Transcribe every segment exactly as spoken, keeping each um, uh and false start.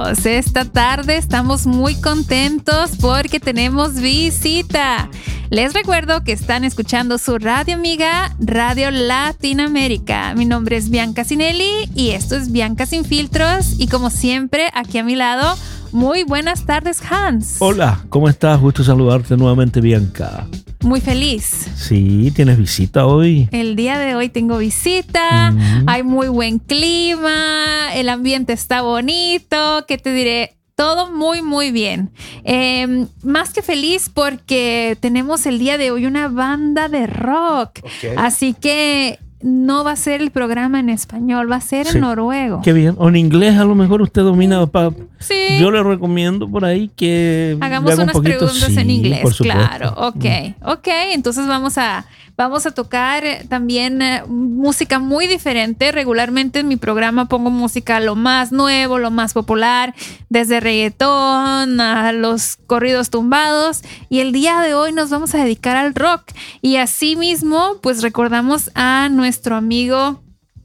amigos, esta tarde estamos muy contentos porque tenemos visita. Les recuerdo que están escuchando su radio amiga, Radio Latinoamérica. Mi nombre es Bianca Sinelli y esto es Bianca Sin Filtros. Y como siempre, aquí a mi lado, muy buenas tardes, Hans. Hola, ¿cómo estás? Gusto saludarte nuevamente, Bianca. Muy feliz. Sí, ¿tienes visita hoy? El día de hoy tengo visita, mm-hmm. Hay muy buen clima, el ambiente está bonito, ¿qué te diré? Todo muy, muy bien. Eh, más que feliz porque tenemos el día de hoy una banda de rock. Okay. Así que no va a ser el programa en español, va a ser sí. en noruego. Qué bien. O en inglés a lo mejor usted domina. Pa... Sí. Yo le recomiendo por ahí que hagamos haga unas un poquito. preguntas Sí, en inglés. por supuesto. Claro, ok. Ok, entonces vamos a, vamos a tocar también uh, música muy diferente. Regularmente en mi programa pongo música lo más nuevo, lo más popular, desde reggaetón a los corridos tumbados. Y el día de hoy nos vamos a dedicar al rock. Y así mismo, pues recordamos a nuestro amigo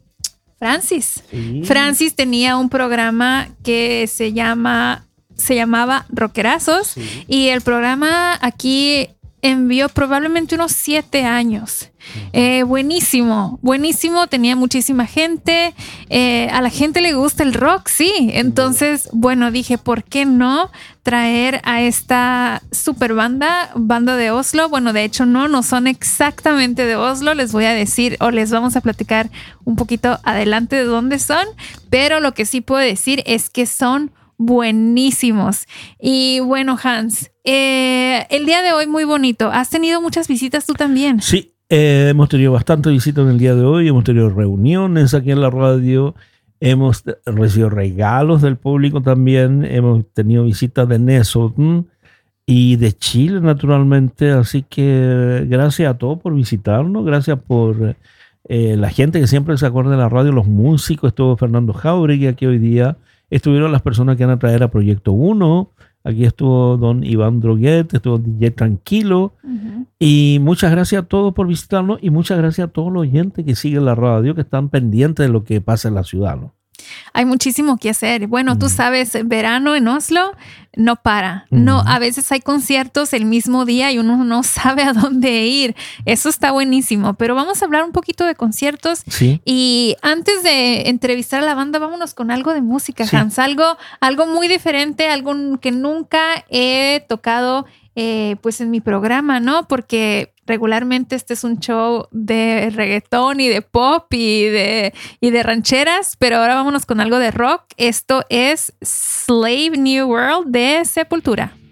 Francis. Sí. Francis tenía un programa que se llama, se llamaba Rockerazos. Sí. Y el programa aquí envió probablemente unos siete años. Eh, buenísimo, buenísimo, tenía muchísima gente, eh, a la gente le gusta el rock, sí, entonces, bueno, dije, ¿por qué no traer a esta super banda, banda de Oslo? Bueno, de hecho no, no son exactamente de Oslo, les voy a decir o les vamos a platicar un poquito adelante de dónde son, pero lo que sí puedo decir es que son buenísimos. Y bueno, Hans, eh, el día de hoy muy bonito. ¿Has tenido muchas visitas tú también? Sí. Eh, hemos tenido bastantes visitas en el día de hoy, hemos tenido reuniones aquí en la radio, hemos recibido regalos del público también, hemos tenido visitas de Nesoten y de Chile naturalmente, así que gracias a todos por visitarnos, gracias por eh, la gente que siempre se acuerda de la radio, los músicos, estuvo Fernando Jauregui aquí hoy día, estuvieron las personas que van a traer a Proyecto uno. Aquí estuvo don Iván Droguet, estuvo D J Tranquilo. Uh-huh. Y muchas gracias a todos por visitarnos y muchas gracias a todos los oyentes que siguen la radio, que están pendientes de lo que pasa en la ciudad, ¿no? Hay muchísimo que hacer. Bueno, uh-huh. Tú sabes, verano en Oslo no para. Uh-huh. No, a veces hay conciertos el mismo día y uno no sabe a dónde ir. Eso está buenísimo. Pero vamos a hablar un poquito de conciertos. Sí. Y antes de entrevistar a la banda, vámonos con algo de música, sí. Hans. Algo, algo muy diferente, algo que nunca he tocado eh, pues en mi programa, ¿no? Porque regularmente este es un show de reggaetón y de pop y de, y de rancheras, pero ahora vámonos con algo de rock. Esto es Slave New World de Sepultura.